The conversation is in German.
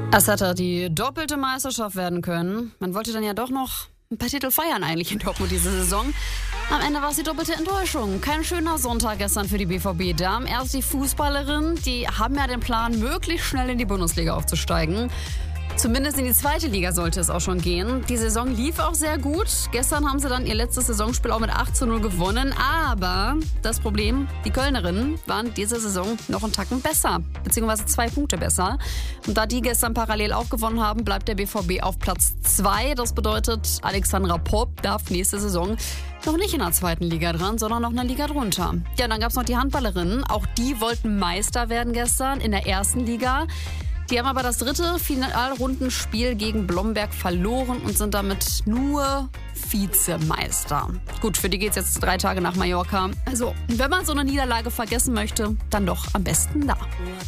Es hätte die doppelte Meisterschaft werden können. Man wollte dann ja doch noch ein paar Titel feiern eigentlich in Dortmund diese Saison. Am Ende war es die doppelte Enttäuschung. Kein schöner Sonntag gestern für die BVB-Damen. Erst die Fußballerinnen, die haben ja den Plan, möglichst schnell in die Bundesliga aufzusteigen. Zumindest in die zweite Liga sollte es auch schon gehen. Die Saison lief auch sehr gut. Gestern haben sie dann ihr letztes Saisonspiel auch mit 8:0 gewonnen. Aber das Problem, die Kölnerinnen waren diese Saison noch einen Tacken besser. Beziehungsweise 2 Punkte besser. Und da die gestern parallel auch gewonnen haben, bleibt der BVB auf Platz 2. Das bedeutet, Alexandra Popp darf nächste Saison noch nicht in der zweiten Liga dran, sondern noch eine Liga drunter. Ja, dann gab es noch die Handballerinnen. Auch die wollten Meister werden gestern in der ersten Liga. Die haben aber das 3. Finalrundenspiel gegen Blomberg verloren und sind damit nur Vizemeister. Gut, für die geht's jetzt 3 Tage nach Mallorca. Also, wenn man so eine Niederlage vergessen möchte, dann doch am besten da.